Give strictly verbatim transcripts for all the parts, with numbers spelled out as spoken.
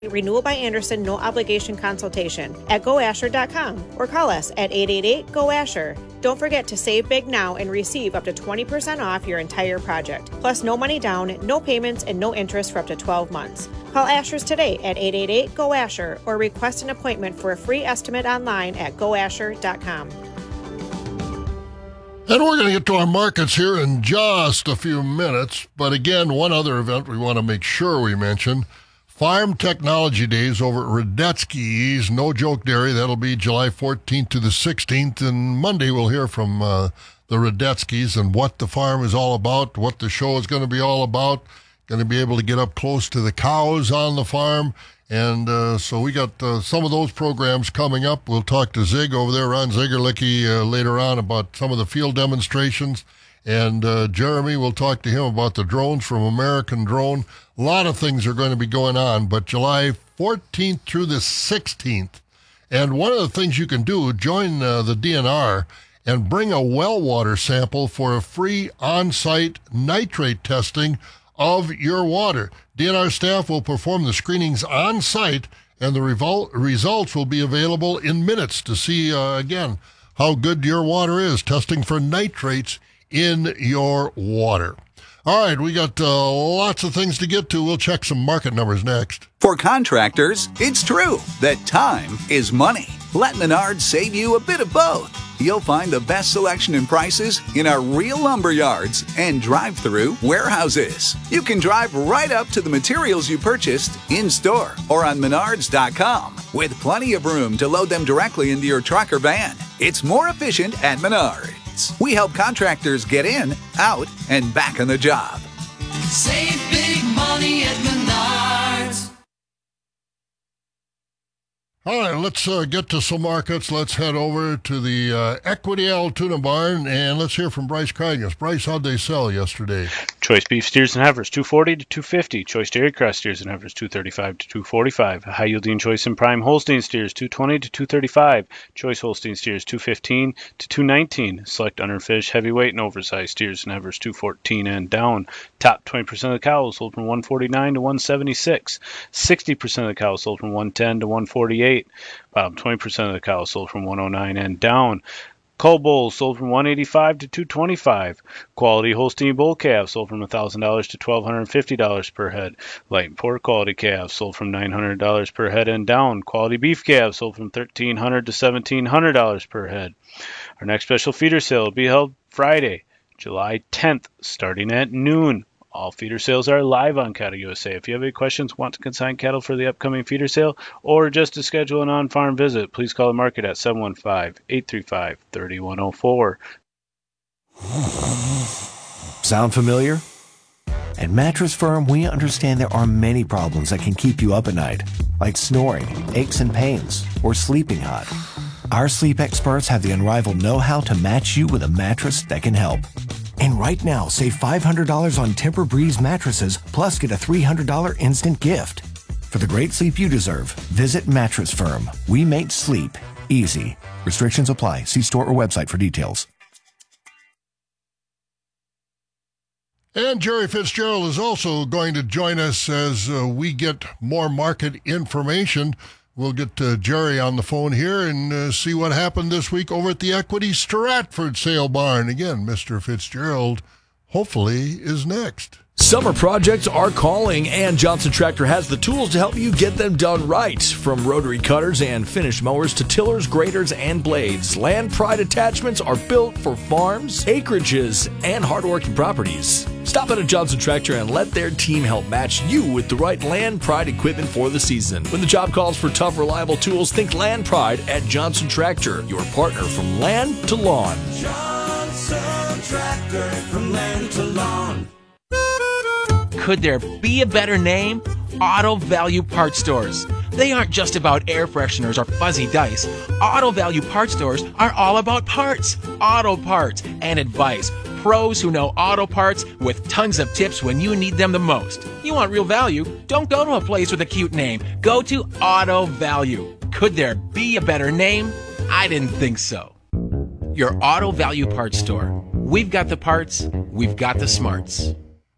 Renewal by Andersen, no obligation consultation at go asher dot com or call us at eight eight eight, G O, ASHER. Don't forget to save big now and receive up to twenty percent off your entire project. Plus, no money down, no payments, and no interest for up to twelve months. Call Ashers today at eight eight eight, G O, ASHER or request an appointment for a free estimate online at go asher dot com. And we're going to get to our markets here in just a few minutes. But again, one other event we want to make sure we mention. Farm Technology Days over at Radetzky's No Joke Dairy. That'll be July fourteenth to the sixteenth. And Monday we'll hear from uh, the Radetzky's and what the farm is all about, what the show is going to be all about. Going to be able to get up close to the cows on the farm. And uh, so we got uh, some of those programs coming up. We'll talk to Zig over there, Ron Zigerlicki, uh, later on about some of the field demonstrations. And uh, Jeremy, we'll talk to him about the drones from American Drone. A lot of things are going to be going on, but July fourteenth through the sixteenth. And one of the things you can do, join uh, the D N R and bring a well water sample for a free on-site nitrate testing of your water. D N R staff will perform the screenings on-site, and the revol- results will be available in minutes to see, uh, again, how good your water is, testing for nitrates in your water. All right, we got uh, lots of things to get to. We'll check some market numbers next. For contractors, it's true that time is money. Let Menards save you a bit of both. You'll find the best selection and prices in our real lumber yards and drive-through warehouses. You can drive right up to the materials you purchased in-store or on menards dot com with plenty of room to load them directly into your truck or van. It's more efficient at Menards. We help contractors get in, out, and back on the job. Save big money at Menards. All right, let's uh, get to some markets. Let's head over to the uh, Equity Altoona Barn, and let's hear from Bryce Kragnes. Bryce, how'd they sell yesterday? Choice beef steers and heifers, two forty to two fifty. Choice dairy cross steers and heifers, two thirty-five to two forty-five. High yielding choice and prime Holstein steers, two twenty to two thirty-five. Choice Holstein steers, two fifteen to two nineteen. Select underfish, heavyweight, and oversized steers and heifers, two fourteen and down. Top twenty percent of the cows sold from one forty-nine to one seventy-six. sixty percent of the cows sold from one ten to one forty-eight. Bottom twenty percent of the cows sold from one oh nine and down. Cull bulls sold from one eighty-five to two twenty-five. Quality Holstein bull calves sold from one thousand dollars to one thousand two hundred fifty dollars per head. Light and poor quality calves sold from nine hundred dollars per head and down. Quality beef calves sold from thirteen hundred dollars to seventeen hundred dollars per head. Our next special feeder sale will be held Friday, July tenth, starting at noon. All feeder sales are live on Cattle U S A. If you have any questions, want to consign cattle for the upcoming feeder sale, or just to schedule an on-farm visit, please call the market at seven one five, eight three five, three one zero four. Sound familiar? At Mattress Firm, we understand there are many problems that can keep you up at night, like snoring, aches and pains, or sleeping hot. Our sleep experts have the unrivaled know-how to match you with a mattress that can help. And right now, save five hundred dollars on Tempur-Breeze mattresses, plus get a three hundred dollars instant gift. For the great sleep you deserve, visit Mattress Firm. We make sleep easy. Restrictions apply. See store or website for details. And Jerry Fitzgerald is also going to join us as uh, we get more market information. We'll get uh, Jerry on the phone here and uh, see what happened this week over at the Equity Stratford Sale Barn. Again, Mister Fitzgerald hopefully is next. Summer projects are calling, and Johnson Tractor has the tools to help you get them done right. From rotary cutters and finish mowers to tillers, graders, and blades, Land Pride attachments are built for farms, acreages, and hardworking properties. Stop at a Johnson Tractor and let their team help match you with the right Land Pride equipment for the season. When the job calls for tough, reliable tools, think Land Pride at Johnson Tractor, your partner from land to lawn. Johnson Tractor, from land to lawn. Could there be a better name? Auto Value Parts Stores. They aren't just about air fresheners or fuzzy dice. Auto Value Parts Stores are all about parts, auto parts, and advice. Pros who know auto parts with tons of tips when you need them the most. You want real value? Don't go to a place with a cute name. Go to Auto Value. Could there be a better name? I didn't think so. Your Auto Value Parts Store. We've got the parts, we've got the smarts.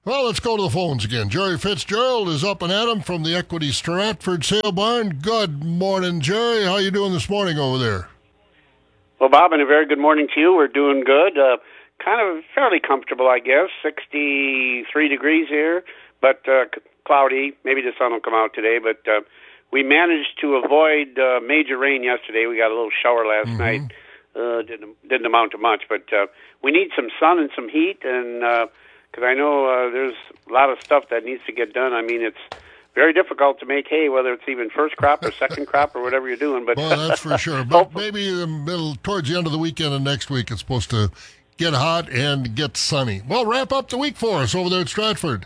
Well, let's go to the phones again. Jerry Fitzgerald is up and at 'em from the Equity Stratford Sale Barn. Good morning, Jerry. How you doing this morning over there? Well, Bob, and a very good morning to you. We're doing good. Uh, kind of fairly comfortable, I guess. sixty-three degrees here, but uh, c- cloudy. Maybe the sun will come out today, but uh, we managed to avoid uh, major rain yesterday. We got a little shower last mm-hmm. night. Uh, didn't, didn't amount to much, but uh, we need some sun and some heat, and because uh, I know uh, there's a lot of stuff that needs to get done. I mean, it's very difficult to make hay, whether it's even first crop or second crop or whatever you're doing. But well, that's for sure. But maybe in the middle, towards the end of the weekend and next week, it's supposed to get hot and get sunny. Well, wrap up the week for us over there at Stratford.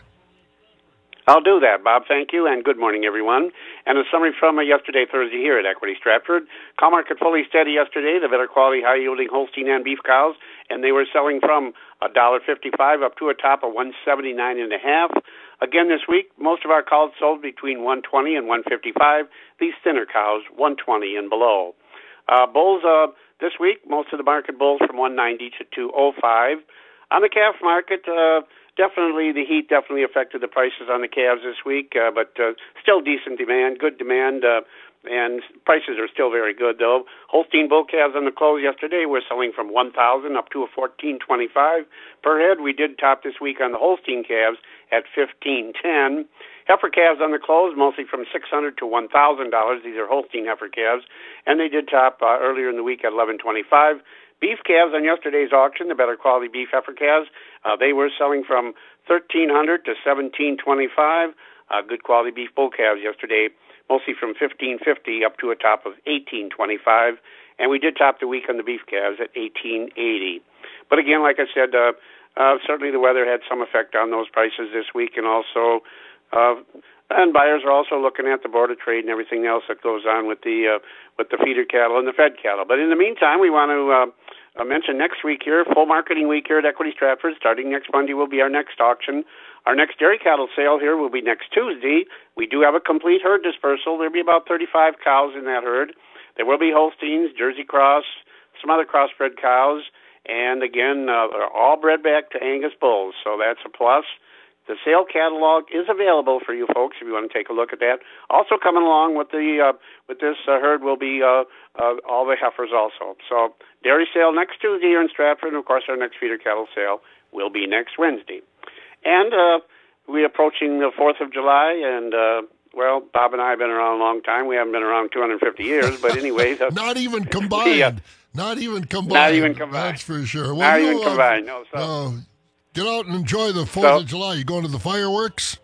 I'll do that, Bob. Thank you, and good morning, everyone. And a summary from uh, yesterday, Thursday, here at Equity Stratford. Cow market fully steady yesterday. The better quality, high-yielding Holstein and beef cows, and they were selling from one dollar fifty-five up to a top of one seventy-nine and a half. Again, this week, most of our cows sold between one twenty and one fifty-five. These thinner cows, one twenty and below. Uh, bulls uh, this week, most of the market bulls from one ninety to two oh five. On the calf market, uh, definitely the heat definitely affected the prices on the calves this week, uh, but uh, still decent demand, good demand, uh, and prices are still very good, though. Holstein bull calves on the close yesterday were selling from one thousand up to a fourteen twenty-five per head. We did top this week on the Holstein calves at fifteen ten. Heifer calves on the close, mostly from six hundred to one thousand dollars. These are Holstein heifer calves, and they did top uh, earlier in the week at eleven twenty-five. Beef calves on yesterday's auction, the better quality beef heifer calves, uh, they were selling from thirteen hundred to seventeen twenty-five. Uh, good quality beef bull calves yesterday, mostly from fifteen fifty up to a top of eighteen twenty-five. And we did top the week on the beef calves at eighteen eighty. But again, like I said, uh, uh, certainly the weather had some effect on those prices this week, and also, uh, and buyers are also looking at the Board of Trade and everything else that goes on with the uh, with the feeder cattle and the fed cattle. But in the meantime, we want to uh, uh, mention next week here, full marketing week here at Equity Stratford. Starting next Monday will be our next auction. Our next dairy cattle sale here will be next Tuesday. We do have a complete herd dispersal. There'll be about thirty-five cows in that herd. There will be Holsteins, Jersey Cross, some other crossbred cows, and again, uh, they're all bred back to Angus bulls, so that's a plus. The sale catalog is available for you folks if you want to take a look at that. Also coming along with the uh, with this uh, herd will be uh, uh, all the heifers also. So dairy sale next Tuesday here in Stratford, and of course our next feeder cattle sale will be next Wednesday. And uh, we're approaching the fourth of July, and uh, well, Bob and I have been around a long time. We haven't been around two hundred fifty years, but anyway. Not even combined. Yeah. Not even combined. Not even combined. That's for sure. Well, Not you, even uh, combined, no. So. Uh, Get out and enjoy the fourth so, of July. You going to the fireworks?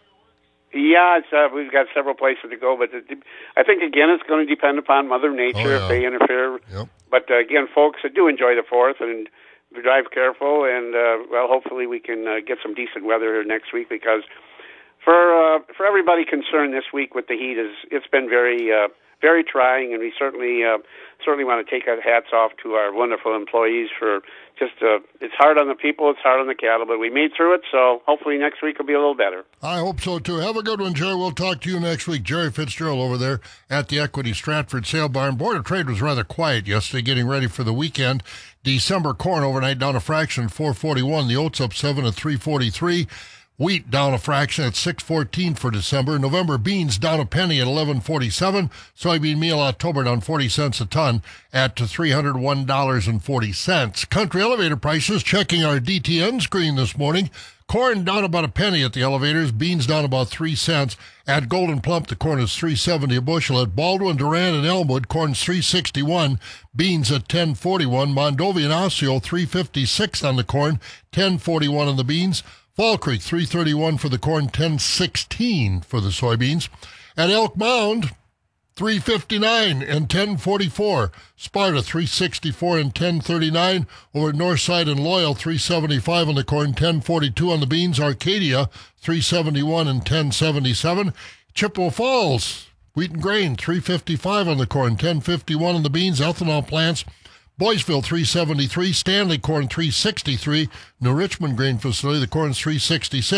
Yeah, it's, uh, we've got several places to go, but it, I think, again, it's going to depend upon Mother Nature oh, yeah. if they interfere. Yep. But, uh, again, folks, do enjoy the fourth and drive careful, and, uh, well, hopefully we can uh, get some decent weather here next week, because for uh, for everybody concerned this week with the heat, is it's been very uh, very trying, and we certainly uh, certainly want to take our hats off to our wonderful employees for just, uh, it's hard on the people, it's hard on the cattle, but we made through it, so hopefully next week will be a little better. I hope so, too. Have a good one, Jerry. We'll talk to you next week. Jerry Fitzgerald over there at the Equity Stratford Sale Barn. Board of Trade was rather quiet yesterday, getting ready for the weekend. December corn overnight down a fraction, four forty-one. The oats up seven at three forty-three. Wheat down a fraction at six fourteen for December. November beans down a penny at eleven forty-seven. Soybean meal October down forty cents a ton at three hundred one dollars and forty cents. Country elevator prices checking our D T N screen this morning. Corn down about a penny at the elevators. Beans down about three cents. At Golden Plump, the corn is three seventy a bushel. At Baldwin, Durand, and Elmwood, corn's three sixty-one. Beans at ten forty-one. Mondovi and Osseo, three fifty-six on the corn, ten forty-one on the beans. Fall Creek, three thirty-one for the corn, ten sixteen for the soybeans. At Elk Mound, three fifty-nine and ten forty-four. Sparta, three sixty-four and ten thirty-nine. Over at Northside and Loyal, three seventy-five on the corn, ten forty-two on the beans. Arcadia, three seventy-one and ten seventy-seven. Chippewa Falls, wheat and grain, three fifty-five on the corn, ten fifty-one on the beans. Ethanol plants, Boyceville, three seventy-three. Stanley corn, three sixty-three. New Richmond grain facility, the corn's three sixty-six.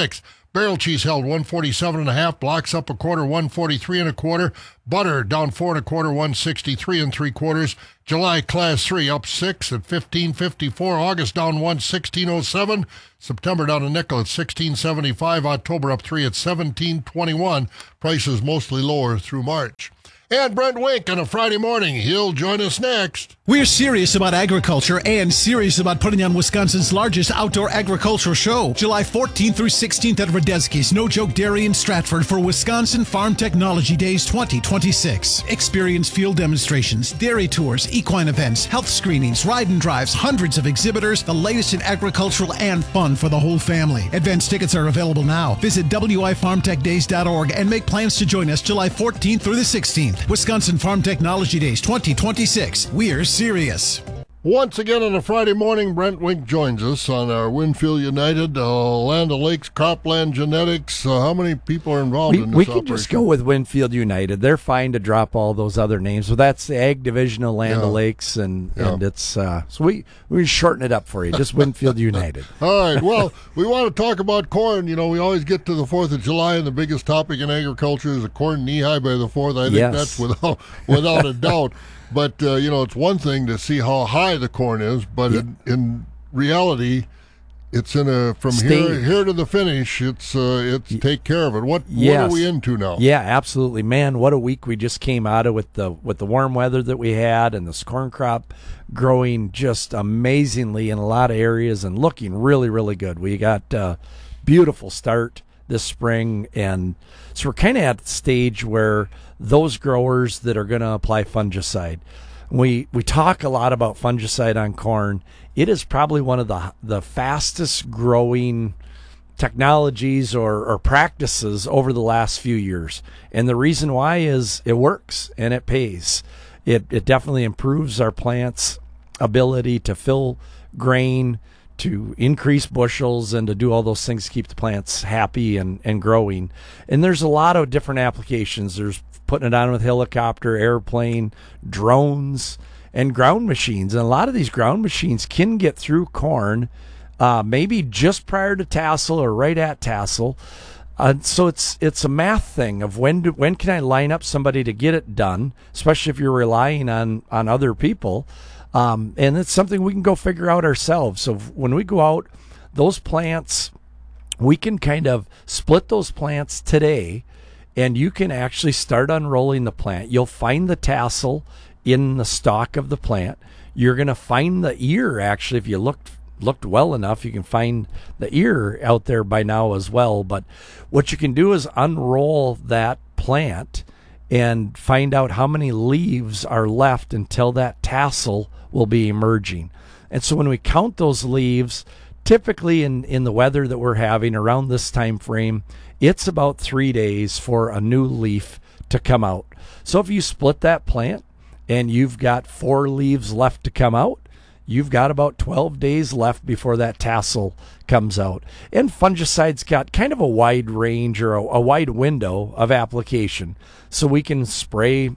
Barrel cheese held one forty-seven and a half. Blocks up a quarter, one forty-three and a quarter. Butter down four and a quarter, one sixty-three and three quarters. July class three up six at fifteen fifty-four. August down one, sixteen oh seven. September down a nickel at sixteen seventy-five. October up three at seventeen twenty-one. Prices mostly lower through March. And Brent Wink on a Friday morning. He'll join us next. We're serious about agriculture and serious about putting on Wisconsin's largest outdoor agricultural show, July fourteenth through sixteenth at Radetzky's No Joke Dairy in Stratford for Wisconsin Farm Technology Days twenty twenty-six. Experience field demonstrations, dairy tours, equine events, health screenings, ride and drives, hundreds of exhibitors, the latest in agricultural and fun for the whole family. Advance tickets are available now. Visit w i farm tech days dot org and make plans to join us July fourteenth through the sixteenth. Wisconsin Farm Technology Days twenty twenty-six. We're serious. Once again on a Friday morning, Brent Wink joins us on our Winfield United, uh, Land O'Lakes, Cropland Genetics. Uh, how many people are involved we, in this we operation? can just go with Winfield United. They're fine to drop all those other names. But that's the Ag Division of Land Yeah. O'Lakes, and, Yeah. and it's uh, so we we shorten it up for you. Just Winfield United. All right. Well, we want to talk about corn. You know, we always get to the fourth of July, and the biggest topic in agriculture is the corn knee-high by the fourth. I think Yes. that's without without a doubt. But, uh, you know, it's one thing to see how high the corn is, but Yeah. in, in reality, it's in a, from here Stage. here to the finish, it's uh, it's take care of it. What Yes. what are we into now? Yeah, absolutely, man. What a week we just came out of with the with the warm weather that we had, and this corn crop growing just amazingly in a lot of areas and looking really, really good. We got a beautiful start this spring, and so we're kind of at the stage where those growers that are going to apply fungicide, we we talk a lot about fungicide on corn. It is probably one of the the fastest growing technologies or, or practices over the last few years. And the reason why is it works and it pays. It it definitely improves our plants' ability to fill grain, to increase bushels, and to do all those things to keep the plants happy and, and growing. And there's a lot of different applications. There's putting it on with helicopter, airplane, drones, and ground machines. And a lot of these ground machines can get through corn uh, maybe just prior to tassel or right at tassel. Uh, so it's it's a math thing of when do, when can I line up somebody to get it done, especially if you're relying on, on other people. Um, and it's something we can go figure out ourselves. So when we go out, those plants, we can kind of split those plants today, and you can actually start unrolling the plant. You'll find the tassel in the stalk of the plant. You're going to find the ear, actually, if you looked looked well enough, you can find the ear out there by now as well. But what you can do is unroll that plant and find out how many leaves are left until that tassel will be emerging. And so when we count those leaves, typically in, in the weather that we're having around this time frame, it's about three days for a new leaf to come out. So if you split that plant and you've got four leaves left to come out, you've got about twelve days left before that tassel comes out. And fungicide's got kind of a wide range or a, a wide window of application. So we can spray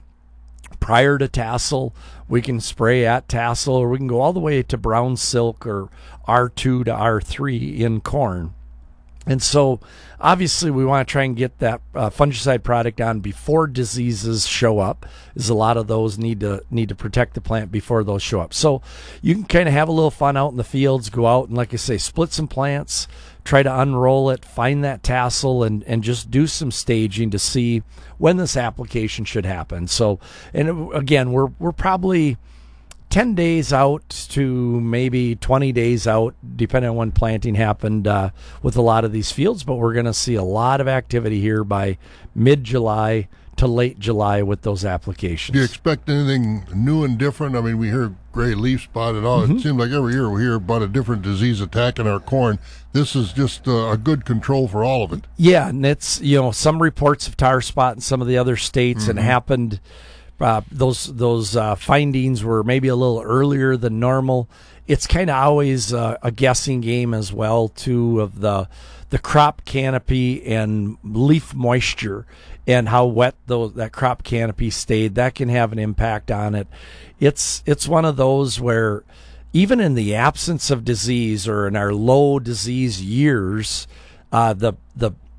prior to tassel, we can spray at tassel, or we can go all the way to brown silk or R two to R three in corn. And so obviously we want to try and get that uh, fungicide product on before diseases show up, as a lot of those need to need to protect the plant before those show up. So you can kind of have a little fun out in the fields, go out and, like I say, split some plants, try to unroll it, find that tassel, and, and just do some staging to see when this application should happen. So, and again, we're we're probably ten days out to maybe twenty days out, depending on when planting happened uh, with a lot of these fields. But we're going to see a lot of activity here by mid-July to late July with those applications. Do you expect anything new and different? I mean, we hear gray leaf spot and all. Mm-hmm. It seems like every year we hear about a different disease attacking our corn. This is just uh, a good control for all of it. Yeah, and it's, you know, some reports of tar spot in some of the other states, Mm-hmm. and happened. Uh, those those uh, findings were maybe a little earlier than normal. It's kind of always uh, a guessing game as well, too, of the the crop canopy and leaf moisture and how wet those that crop canopy stayed. That can have an impact on it. It's it's one of those where even in the absence of disease or in our low disease years, uh, the the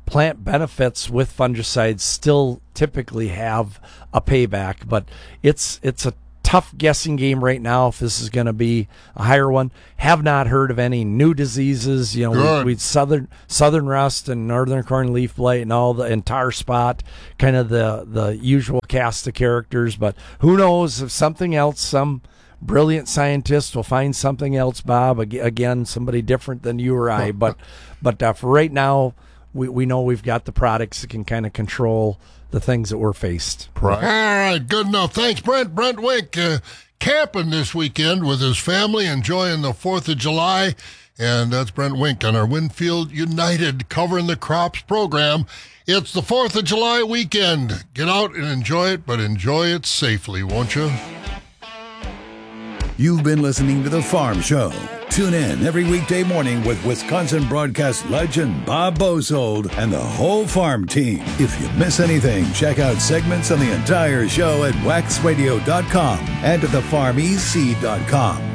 plant benefits with fungicides still typically have a payback, but it's it's a tough guessing game right now if this is going to be a higher one. Have not heard of any new diseases. You know, we, we southern southern rust and northern corn leaf blight and all the entire spot, kind of the the usual cast of characters. But who knows if something else, some brilliant scientist will find something else, Bob. Again, somebody different than you or I. But but uh, for right now, we we know we've got the products that can kind of control the things that we're faced. Right. All right, good enough. Thanks, Brent. Brent Wink uh, camping this weekend with his family, enjoying the fourth of July. And that's Brent Wink on our Winfield United Covering the Crops program. It's the fourth of July weekend. Get out and enjoy it, but enjoy it safely, won't you? You've been listening to The Farm Show. Tune in every weekday morning with Wisconsin broadcast legend Bob Bosold and the whole farm team. If you miss anything, check out segments on the entire show at wax radio dot com and at the farm e c dot com.